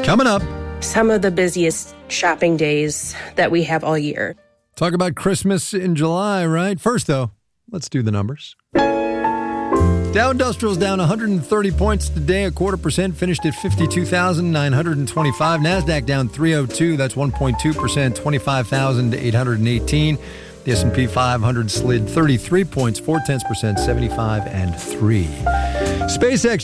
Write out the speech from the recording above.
Coming up, some of the busiest shopping days that we have all year. talk about Christmas in July, right? First, though, let's do the numbers. Dow Industrial's down 130 points today, 0.25%, finished at 52,925. NASDAQ down 302, that's 1.2%, 25,818. The S&P 500 slid 33 points, 0.4%, 75 and 3. SpaceX